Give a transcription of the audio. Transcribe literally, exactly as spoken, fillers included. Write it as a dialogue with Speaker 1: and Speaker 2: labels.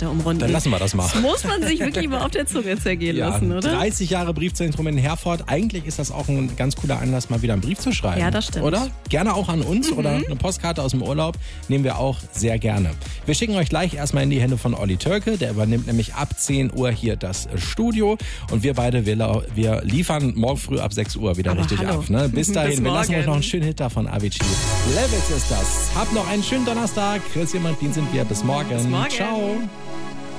Speaker 1: Postkarte umrunden.
Speaker 2: Dann lassen wir das mal.
Speaker 1: Das muss man sich wirklich mal auf der Zunge zergehen
Speaker 2: Ja,
Speaker 1: lassen, oder?
Speaker 2: dreißig Jahre Briefzentrum in Herford. Eigentlich ist das auch ein ganz cooler Anlass, mal wieder einen Brief zu schreiben.
Speaker 1: Ja, das stimmt.
Speaker 2: Oder? Gerne auch an uns
Speaker 1: Mhm.
Speaker 2: oder eine Postkarte aus dem Urlaub. Nehmen wir auch sehr gerne. Wir schicken euch gleich erstmal in die Hände von Olli Türke. Der übernimmt nämlich ab zehn Uhr hier das Studio. Und wir beide, wir, lau- wir liefern morgen früh ab sechs Uhr wieder
Speaker 1: Aber
Speaker 2: richtig
Speaker 1: hallo.
Speaker 2: ab. Ne? Bis dahin,
Speaker 1: Bis
Speaker 2: wir lassen euch
Speaker 1: morgen.
Speaker 2: noch einen schönen Hit da von Avicii. Levels ist das. Habt noch einen schönen Donnerstag. Christian Martin sind wir. Bis morgen.
Speaker 1: Bis morgen.
Speaker 2: Ciao.